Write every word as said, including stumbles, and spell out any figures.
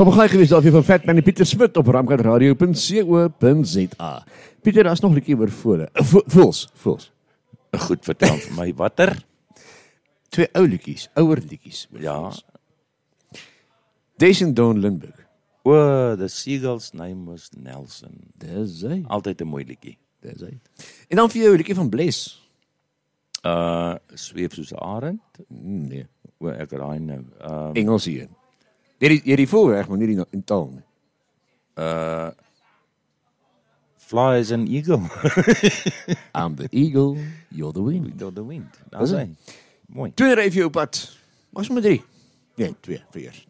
Papegaai gewees daarvoor van Fat Man en Pieter Smit op ramkatradio punt co punt za. Pieter, daar is nog 'n liedjie oor voële. Vo- Voels, voels. Goed, vertel vir my, watter? Twee ou liedjies, ouer liedjies. oor Ja. voëls. Daisy en Dawn Lindbergh. O, the seagull's name was Nelson. Dis hy. Altyd 'n mooi liedjie. Dis hy. En dan vir jou 'n liedjie van Bless. Uh, Sweef soos 'n arend. Mm, Nee, O, ek raai nou. Um, Engels hier. Jy die jy die voorreg, maar nie die in taal nie. uh, Fly as an eagle. I'm the eagle, you're the wind. Door the wind. Dis Daar hy. sê. Mooi. Twee ry vir jou op pad. Was maar drie. Nee, twee, vier.